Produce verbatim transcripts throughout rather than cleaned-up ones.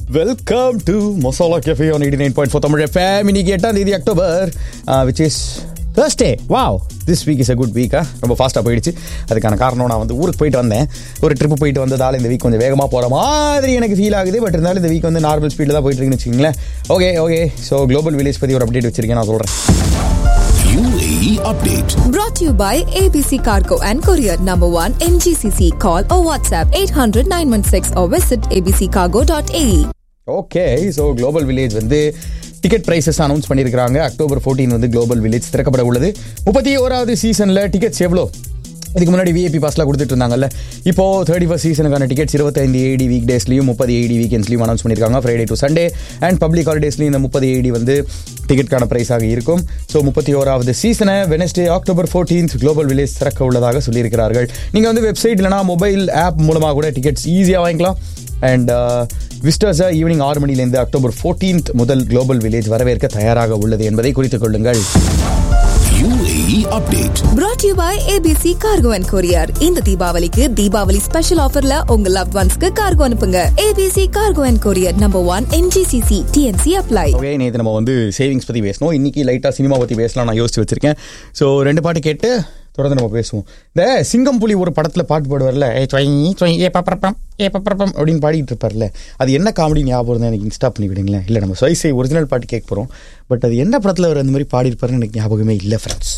Welcome to masala cafe on eighty nine point four Tamil FM. இன்னைக்கு எட்டாம் தேதி October, which is Thursday. Wow, this week is a good week. ரொம்ப ஃபாஸ்ட்டாக போயிடுச்சு. அதுக்கான காரணம் நான் வந்து ஊருக்கு போயிட்டு வந்தேன். ஒரு ட்ரிப்பு போயிட்டு வந்ததால் இந்த வீக் கொஞ்சம் வேகமாக போகிற மாதிரி எனக்கு ஃபீல் ஆகுது. பட் இருந்தாலும் இந்த வீக் வந்து நார்மல் ஸ்பீடில் தான் போயிட்டு இருக்குன்னு வச்சுக்கோங்களேன். Okay okay so global village பற்றி ஒரு அப்டேட் வச்சிருக்கேன், நான் சொல்கிறேன். U A E update brought to you by A B C Cargo and Courier number one M G C C. Call or WhatsApp eight hundred nine one six or visit a b c cargo dot a e. Okay so global village வந்து ticket prices announce பண்ணியிருக்காங்க. October பதினான்கு வந்து global village திறக்கப்பட உள்ளது. முப்பத்தி ஓராவது சீசனில் tickets எவ்வளோ? இதுக்கு முன்னாடி விஐபி பாஸ்லாம் கொடுத்துட்டு இருந்தாங்கல்ல. இப்போ தேர்ட்டி ஃபர்ஸ்ட் சீசனுக்கான டிக்கெட்ஸ் இருபத்தைந்து ஏடி வீக் டேஸ்லையும் முப்பது ஏடி வீக்கெண்ட்ஸ்லையும் அனௌன்ஸ் பண்ணியிருக்காங்க. Friday to Sunday and public ஹாலிடேஸ்லையும் இந்த முப்பது ஏடி வந்து டிக்கெட்கான ப்ரைஸாக இருக்கும். ஸோ முப்பத்தி ஓராவது சீசனை வெனஸ்டே அக்டோபர் பதினான்கு குளோபல் வில்லேஜ் திறக்க உள்ளதாக சொல்லியிருக்கிறார்கள். நீங்கள் வந்து வெப்சைட் இல்லைனா மொபைல் ஆப் மூலமாக கூட டிக்கெட்ஸ் ஈஸியாக வாங்கிக்கலாம். அண்ட் விசிட்டர்ஸை ஈவினிங் ஆறு மணிலேருந்து அக்டோபர் பதினான்கு முதல் குளோபல் வில்லேஜ் வரவேற்க தயாராக உள்ளது என்பதை குறித்துக் கொள்ளுங்கள். U A E update brought to you by A B C Cargo and Courier. இந்த தீபாவளிக்கு தீபாவளி ஸ்பெஷல் ஆஃபர்ல உங்க லவ்ட் ஒன்ஸ்க்கு கார்கோ அனுப்புங்க. A B C Cargo and Courier number one M G C C. T N C apply. Okay, நேற்று நம்ம வந்து savings பற்றி பேசணும். இன்னைக்கு லைட்டாக சினிமா பற்றி பேசலாம் நான் யோசிச்சு வச்சிருக்கேன். ஸோ ரெண்டு பாட்டு கேட்டு தொடர்ந்து நம்ம பேசுவோம். இந்த சிங்கம் புலி ஒரு படத்தில் பாட்டு பாடுவார்ல, ஏ சொய் ஏ பப்பரப்பம் ஏ பப்பரப்பம் அப்படின்னு பாடிட்டு இருப்பார்ல, அது என்ன காமெடி ஞாபகம் தான் எனக்கு இன்ஸ்டா பண்ணி விடுங்களேன். இல்லை நம்ம சொய்சை ஒரிஜினல் பாட்டு கேட்க போகிறோம். பட் அது என்ன படத்தில் அவர் அந்த மாதிரி பாடிருப்பாருன்னு எனக்கு ஞாபகமே இல்லை ஃப்ரெண்ட்ஸ்.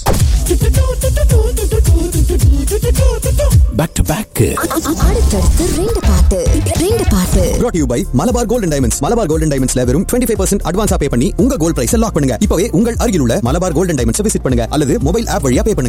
back to back அடுத்தடுத்து ரெண்டு பாட்டு ரெண்டு பாட்டு brought to you by Malabar golden diamonds. Malabar golden டைமண்ட்ஸ்ல வெறும் இருபத்தி ஐந்து பர்சன்ட் அட்வான்ஸா பே பண்ணி உங்க கோல்ட் பிரைஸ் லாக் பண்ணுங்க. இப்பவே உங்கள் அருகில் உள்ள மலபார் கோல்டன் டைமண்ட்ஸ் விசிட் பண்ணுங்க அல்லது மொபைல் ஆப் வழியா பே பண்ணுங்க.